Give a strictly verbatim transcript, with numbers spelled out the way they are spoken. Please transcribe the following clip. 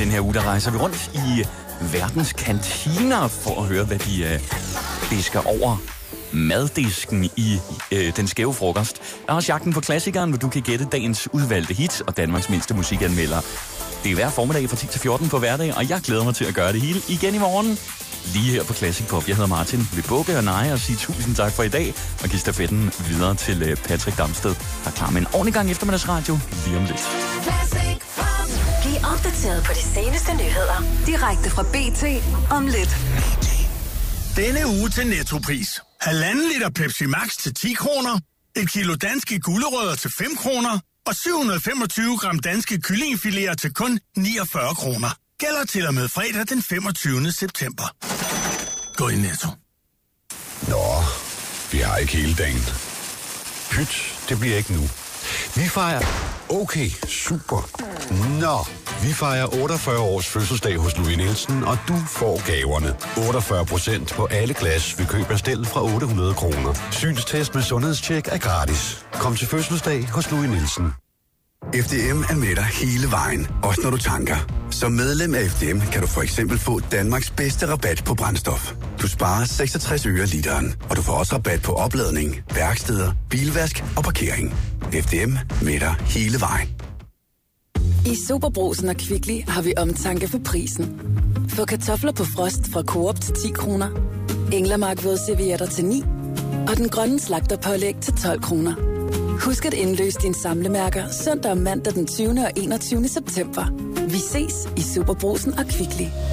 den her uge, der rejser vi rundt i verdens kantiner for at høre, hvad de øh, disker over maddisken i øh, den skæve frokost. Der er også jagten på klassikeren, hvor du kan gætte dagens udvalgte hits og Danmarks mindste musikanmelder. Det er hver formiddag fra ti til fjorten på hverdag, og jeg glæder mig til at gøre det hele igen i morgen. Lige her på Classic Pop. Jeg hedder Martin. Vi bukke og neje og sige tusind tak for i dag, og give stafetten videre til øh, Patrick Damsted, der er klar med en ordentlig gang eftermiddagsradio lige om lidt. Bliv opdateret på de seneste nyheder direkte fra B T om lidt. Denne uge til Nettopris. Halvanden liter Pepsi Max til ti kroner. Et kilo danske gulerødder til fem kroner. Og syv hundrede og femogtyve gram danske kyllingefiléer til kun niogfyrre kroner. Gælder til og med fredag den femogtyvende september. Gå i Netto. Nå, vi har ikke hele dagen. Pyt, det bliver ikke nu. Vi fejrer... Okay, super. Nå, vi fejrer otteogfyrre års fødselsdag hos Louis Nielsen, og du får gaverne. otteogfyrre procent på alle glas ved køb af stel fra otte hundrede kroner. Synstest med sundhedstjek er gratis. Kom til fødselsdag hos Louis Nielsen. F D M er med dig hele vejen, også når du tanker. Som medlem af F D M kan du for eksempel få Danmarks bedste rabat på brændstof. Du sparer seksogtres øre literen, og du får også rabat på opladning, værksteder, bilvask og parkering. F D M med dig hele vejen. I Superbrugsen og Kvickly har vi omtanke for prisen. Få kartofler på frost fra Coop til ti kroner, Englemark vådservietter til ni og den grønne slagterpålæg til tolv kroner. Husk at indløse dine samlemærker søndag og mandag den tyvende og enogtyvende september. Vi ses i Superbrugsen og Kvickly.